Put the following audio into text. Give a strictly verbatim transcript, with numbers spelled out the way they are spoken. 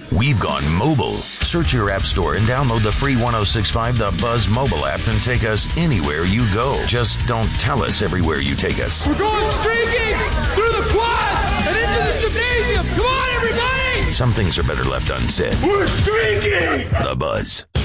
We've gone mobile. Search your app store and download the free one oh six point five The Buzz mobile app and take us anywhere you go. Just don't tell us everywhere you take us. We're going streaking through the quad and into the gymnasium. Come on, everybody! Some things are better left unsaid. We're streaking! The Buzz.